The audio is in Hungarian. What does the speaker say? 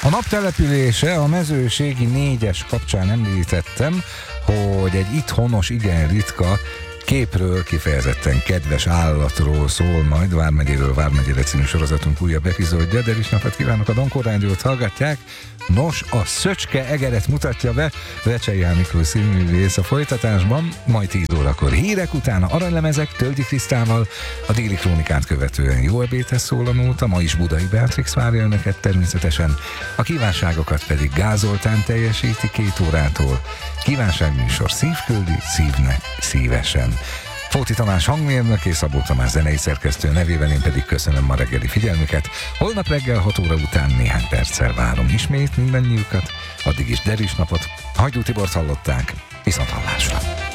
A nap települése a mezőségi 4-es kapcsán említettem, hogy egy itthоnos, igen ritka képről, kifejezetten kedves állatról szól majd Vármegyéről Vármegyére című sorozatunk újabb epizódja, de is napot kívánok, a Donkor Rádiót hallgatják. Nos, a Szöcske egeret mutatja be Vecsei H. Miklós színművész a folytatásban, majd 10 órakor hírek, utána aranylemezek Tölgyi Krisztával, a Déli Krónikát követően Jó ebédhez szól a nóta, ma is Budai Beatrix várja önöket természetesen, a kívánságokat pedig Gáz Zoltán teljesíti 2 órától. Kívánságműsor szívküldi, szívnek szívesen. Fóti Tamás hangmérnök és Szabó Tamás zenei szerkesztő nevében én pedig köszönöm ma reggeli figyelmüket. Holnap reggel 6 óra után néhány perccel várom ismét mindannyiukat. Addig is derűs napot. Hajdú Tibort hallották. Viszont hallásra.